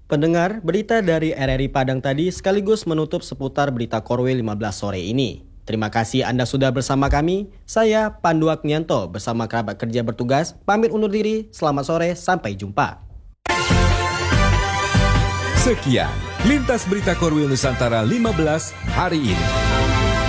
Pendengar, berita dari RRI Padang tadi sekaligus menutup seputar berita Korwil 15 sore ini. Terima kasih Anda sudah bersama kami. Saya Pandu Agnianto bersama kerabat kerja bertugas pamit undur diri. Selamat sore, sampai jumpa. Sekian Lintas Berita Korwil Nusantara 15 hari ini.